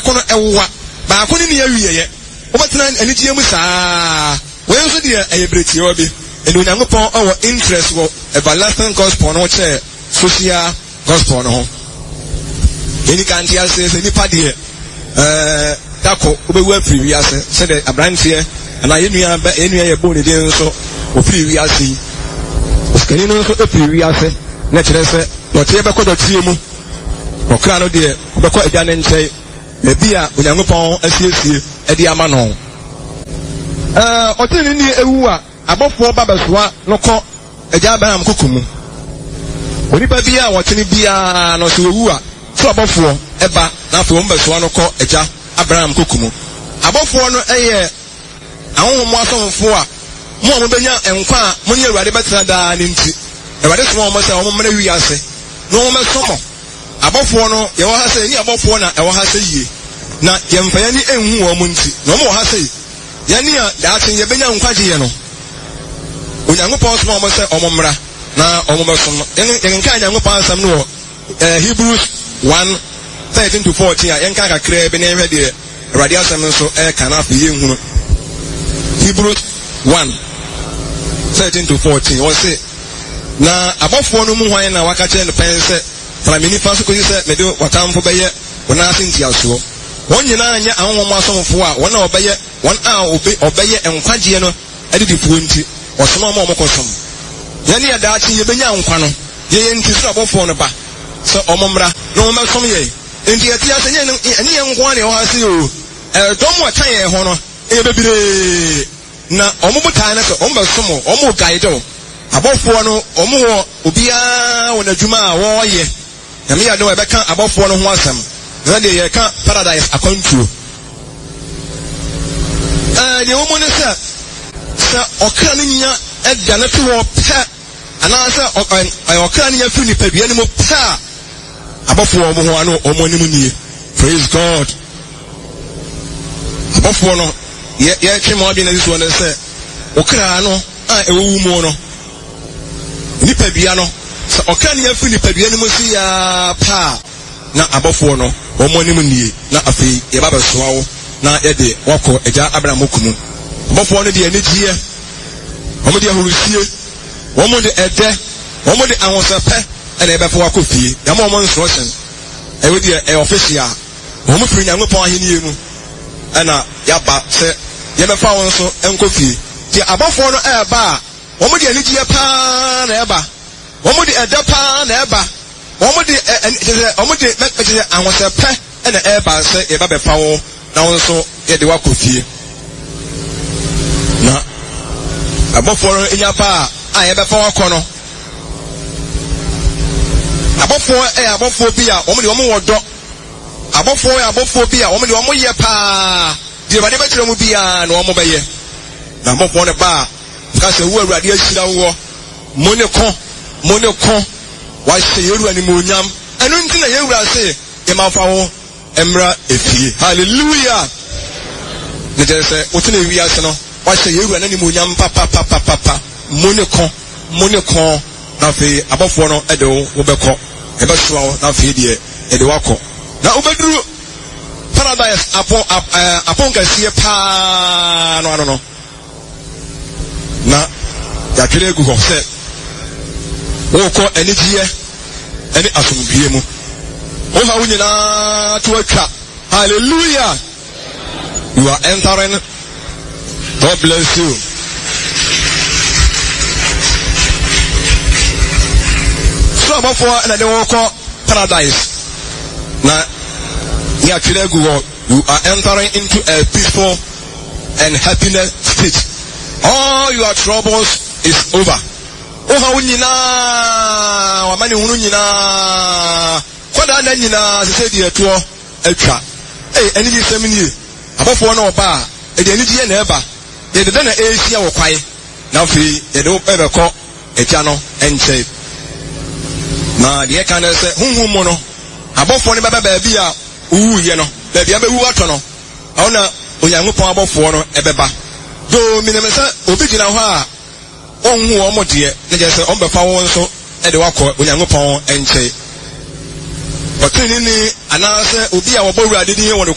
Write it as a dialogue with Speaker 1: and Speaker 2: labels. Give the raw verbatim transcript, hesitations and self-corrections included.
Speaker 1: baako no ɛwoa baako ne ne awie yɛ wobɛtena anigye mu saa wɔn nso deɛ ɛyɛ bretie wɔ bi ɛne onyankopɔn ɛwɔ interest wɔ everlasting gospel no kyɛ social gospel no ho ɛni ka nte ase sɛ nipa deɛ ɛɛ dako wobɛwu afiri wiase sɛdeɛ aberanteɛ anaa yɛnua bɛ yɛnua yɛ bɔ ne den nso ofiri wiase yi osikani no nso efiri wiase na kyerɛ sɛ dɔteɛ bɛkɔ dɔteɛ mu ɔkra no deɛ ɔbɛkɔ agya ne nkyɛn baabi a onyankopɔn asiesie ɛde ama no ɛɛ ɔte ne ni ewu a abɔfoɔ ba bɛsoa no kɔ agya abraham koko mu onipa bi a wɔte ne biara no so ewu a so abɔfoɔ ɛba na afei wɔn bɛsoa no kɔ agya abraham koko mu abɔfoɔ no ɛyɛ ahohomo asɔfoɔ a mo a mobɛnya nkwa a mo ne awurade bɛtena daa ne nti awurade soma wɔn sɛ wɔn mmɛn wi ase na wɔn bɛsɔmɔ abɔfoɔ no yɛwɔ ha sɛ ni abɔfoɔ na ɛwɔ ha sɛ yie na yɛmfa yɛn ni enhu wɔn mo nti na wɔn wɔ ha sɛ yɛn ni a daakye yɛbɛnya nkwagye yɛ no onyankopɔn soma wɔn sɛ wɔn mmra na wɔn bɛsom yɛn yɛn nka onyankopɔn asɛm no wɔ ɛɛ Hebrews one thirteen to fourteen a yɛn ka kakraa bi na yɛhwɛ deɛ awurade asɛm nso ɛɛka na afei yɛn hunu Hebrews one thirteen to fourteen wọ́n sẹ́ na abọ́fọ́ no mu hwan na waka kyerɛ no pɛn sɛ tara me nifa so kɔsi sɛ mede watamfo bɛyɛ wɔn ase ntiasoɔ wɔn nyinaa nyɛ ahohom asɔmfoɔ a wɔn a ɔbɛyɛ wɔn a ɔbɛyɛ nkwagyeɛ no adidifoɔ nti ɔsoma ɔmo a ɔmo kɔsom yɛn ne yɛ daakye yɛbɛnya nkwa no yɛyɛ nti sɛ abɔfoɔ no ba sɛ ɔmo mmra na ɔmo bɛsom yɛ nti yɛte ase nyɛ ɛne yɛn nko ara na ɛwɔ ha se o ɛdɔm a ɛka yɛn ho no ɛyɛ bebree na ɔmo botaa ne sɛ ɔmo bɛsom ɔmo guide o abɔfoɔ no ɔmo wɔ obiara wɔ n'adwuma a wɔɔyɛ nyame yɛ adom a ɛbɛka abɔfoɔ no ho asɛm na deɛ yɛka paradise akwantuo ɛɛ deɛ wɔn mu ne sɛ sɛ ɔkra no nya ɛda ne fi wɔ pɛ anaasɛ ɔkra no nya fi nipadua no mu pɛ a abɔfoɔ ɔmo ho ano ɔmo anim nie praise God abɔfoɔ no yɛ yɛtwe mu ɔde na sisi wɔn sɛ ɔkra no a ɛwɔ mu no nipadua no sɛ ɔkra no nya fi nipadua no mu si yaa paa na abɔfoɔ no wɔn anim nie na afei yɛba bɛsoa wo na yɛde wakɔ agya abraham okumu abɔfoɔ no deɛ anigyeɛ wɔn de ahorosie wɔn de ɛdɛ wɔn de ahosɛpɛ ɛna ɛbɛfa wakɔ fie yɛma wɔn instruction ɛwɔ deɛ ɛyɛ ɔfisia wɔn firi nyankopɔn ahenni mu ɛna yaba sɛ yɛbɛfa wɔn nso nkɔ fie deɛ abɔfoɔ no ɛɛba a wɔn de anigyeɛ paa na ɛba wɔn de ɛdɛ paa na ɛba wɔn de ɛ ɛ wɔn de mɛtɛ ahosɛpɛ ɛna ɛɛba sɛ yɛba bɛfa wɔn na wɔn nso yɛde wakɔ fie na abɔfoɔ no enya paa a yɛbɛfa wakɔ no abɔfoɔ ɛyɛ abɔfoɔ bi a wɔn de wɔn wɔ dɔ abɔfoɔ yɛ abɔfoɔ bi a wɔn de wɔn yɛ paa deɛ wɔde bɛkyerɛ mu biara na wɔn bɛyɛ na abɔfoɔ no ba a kasa wu awurade ahyira wɔ mo ne kɔ mo ne kɔ wahyɛ yɛwura ne mu onyam ɛno nti na yɛwura se yɛmafa wo mmra efie hallelujah ne kyerɛ sɛ wote na ewiase no wahyɛ yɛwura ne mu onyam papapapapa mo ne kɔ mo ne kɔ na afei abɔfoɔ no ɛde wo wobɛkɔ ɛbɛsoa wo na afei deɛ ɛde wakɔ na wobɛduru paradise apɔ apɔ nkɛseɛ paa no ano no na yɛatwerɛ egu hɔ sɛ wokɔ anigyeɛ ɛne asomdwie mu woha wo nyinaa to atwa hallelujah you are entering. God bless you. So abɔfoɔ ɛna de wɔkɔ paradise na yɛatwerɛ egu hɔ you are entering into a peaceful and happiness state. All your troubles is over. Oha wo nyinaa wamane hunu nyinaa kwada na nyinaa sɛ de atoɔ atwa eh ani bi sɛm nie abɔfoɔ na ɔba a ɛde ani die na ɛba yɛde dɛ na ɛsia wɔ kwae na afei yɛde ɛbɛkɔ agya no ɛnkyɛ na deɛ ka na sɛ honhom mu no abɔfoɔ no bɛba baabi a uwu yɛ no baabi a bɛwu atɔ no ɔno na onyankopɔn abɔfoɔ no ɛbɛba do minim sɛ obi gyina hɔ a ɔnhu wɔn deɛ ne gyɛ sɛ ɔmbɛfa wɔn nso ɛde wakɔ onyankopɔn nkyɛn ɔtene ni anaasɛ obi a wɔbɔ wurade din wɔ ne